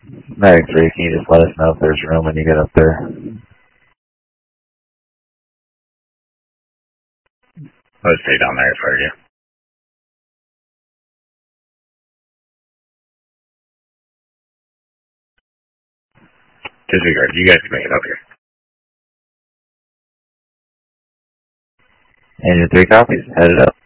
Medic 3, can you just let us know if there's room when you get up there? Let's stay down there for you. Disregard. You guys can make it up here. Engine 3 copies. Headed up.